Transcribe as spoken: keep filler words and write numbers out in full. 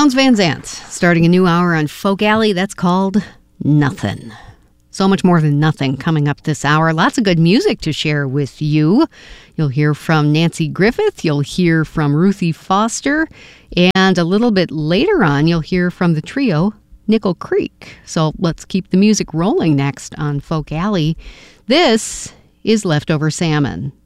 Townes Van Zandt, starting a new hour on Folk Alley that's called Nothing. So much more than nothing coming up this hour. Lots of good music to share with you. You'll hear from Nancy Griffith. You'll hear from Ruthie Foster. And a little bit later on, you'll hear from the trio Nickel Creek. So let's keep the music rolling next on Folk Alley. This is Leftover Salmon.